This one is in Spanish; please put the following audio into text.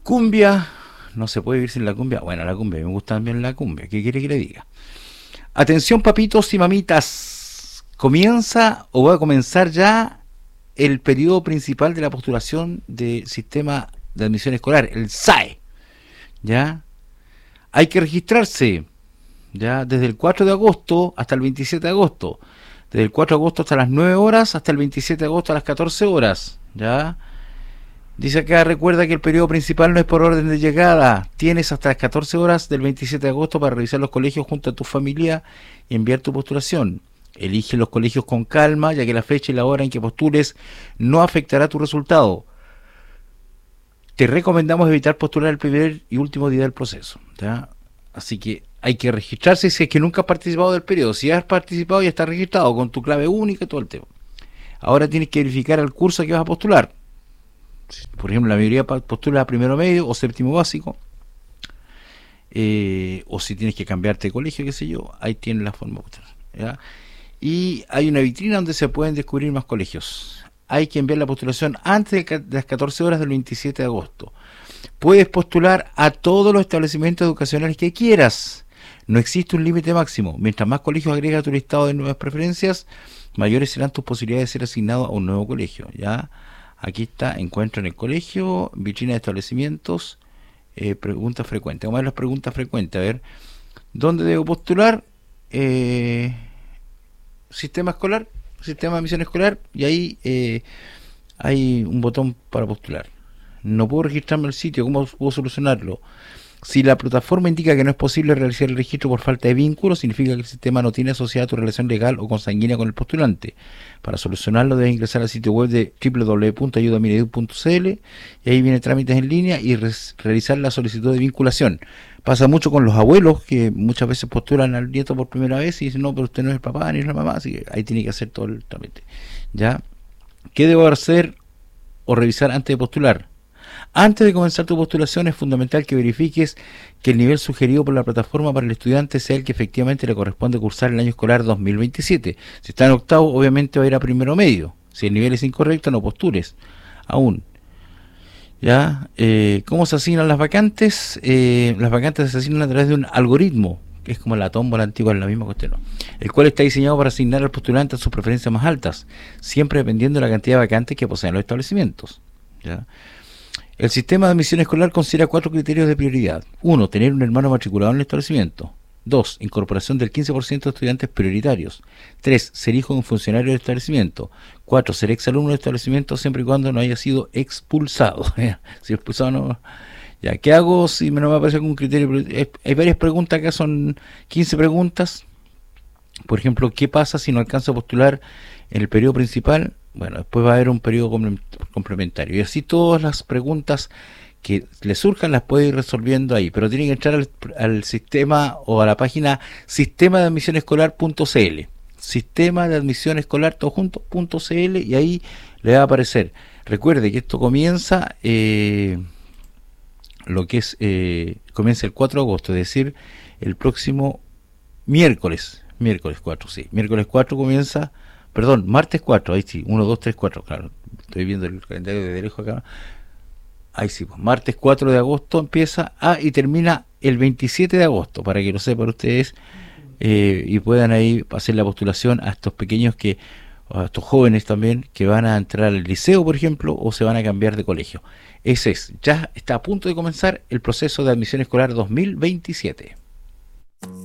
Cumbia, no se puede vivir sin la cumbia. Bueno, la cumbia, me gusta también la cumbia. ¿Qué quiere que le diga? Atención, papitos y mamitas. Comienza o va a comenzar ya el periodo principal de la postulación del sistema de admisión escolar, el SAE. ¿Ya? Hay que registrarse ya desde el 4 de agosto hasta el 27 de agosto. Desde el 4 de agosto hasta las 9 horas hasta el 27 de agosto a las 14 horas. ¿Ya? Dice acá, recuerda que el periodo principal no es por orden de llegada. Tienes hasta las 14 horas del 27 de agosto para revisar los colegios junto a tu familia y enviar tu postulación. Elige los colegios con calma, ya que la fecha y la hora en que postules no afectará tu resultado. Te recomendamos evitar postular el primer y último día del proceso, ¿ya? Así que hay que registrarse si es que nunca has participado del periodo. Si has participado ya estás registrado con tu clave única y todo el tema. Ahora tienes que verificar el curso que vas a postular. Por ejemplo, la mayoría postula a primero medio o séptimo básico, o si tienes que cambiarte de colegio, qué sé yo, ahí tienes la forma de postular, ¿ya? Y hay una vitrina donde se pueden descubrir más colegios. Hay que enviar la postulación antes de las 14 horas del 27 de agosto. Puedes postular a todos los establecimientos educacionales que quieras. No existe un límite máximo. Mientras más colegios agregas a tu listado de nuevas preferencias, mayores serán tus posibilidades de ser asignado a un nuevo colegio, ¿ya? Aquí está, encuentro en el colegio, vitrina de establecimientos, preguntas frecuentes. Vamos a ver las preguntas frecuentes. A ver, ¿dónde debo postular? Sistema escolar, sistema de admisión escolar, y ahí hay un botón para postular. No puedo registrarme en el sitio, ¿cómo puedo solucionarlo? Si la plataforma indica que no es posible realizar el registro por falta de vínculo, significa que el sistema no tiene asociada tu relación legal o consanguínea con el postulante. Para solucionarlo debes ingresar al sitio web de www.ayudaminedu.cl y ahí viene trámites en línea y realizar la solicitud de vinculación. Pasa mucho con los abuelos que muchas veces postulan al nieto por primera vez y dicen, no, pero usted no es el papá ni es la mamá, así que ahí tiene que hacer todo el trámite. ¿Ya? ¿Qué debo hacer o revisar antes de postular? Antes de comenzar tu postulación es fundamental que verifiques que el nivel sugerido por la plataforma para el estudiante sea el que efectivamente le corresponde cursar el año escolar 2027. Si está en octavo, obviamente va a ir a primero medio. Si el nivel es incorrecto, no postules aún. ¿Ya? ¿Cómo se asignan las vacantes? Las vacantes se asignan a través de un algoritmo, que es como la tómbola antigua, en la misma cuestión, ¿no? El cual está diseñado para asignar al postulante a sus preferencias más altas, siempre dependiendo de la cantidad de vacantes que poseen los establecimientos. ¿Ya? El sistema de admisión escolar considera 4 criterios de prioridad. 1. Tener un hermano matriculado en el establecimiento. 2. Incorporación del 15% de estudiantes prioritarios. 3. Ser hijo de un funcionario del establecimiento. 4. Ser exalumno del establecimiento siempre y cuando no haya sido expulsado. Si expulsado no... Ya, ¿qué hago si no me aparece algún criterio? Hay varias preguntas acá, son 15 preguntas. Por ejemplo, ¿qué pasa si no alcanzo a postular en el periodo principal? Bueno, después va a haber un periodo complementario. Y así todas las preguntas que le surjan las puede ir resolviendo ahí. Pero tiene que entrar al sistema o a la página sistema de admisión escolar.cl. Sistema de admisión escolar todo junto.cl y ahí le va a aparecer. Recuerde que esto comienza comienza el 4 de agosto, es decir, el próximo miércoles 4, sí. Miércoles 4 comienza, perdón, martes 4, ahí sí, 1, 2, 3, 4, claro. Estoy viendo el calendario de lejos acá. Ahí sí, pues, martes 4 de agosto empieza y termina el 27 de agosto, para que lo sepan ustedes y puedan ahí hacer la postulación a estos pequeños a estos jóvenes también que van a entrar al liceo, por ejemplo, o se van a cambiar de colegio. Ya está a punto de comenzar el proceso de admisión escolar 2027.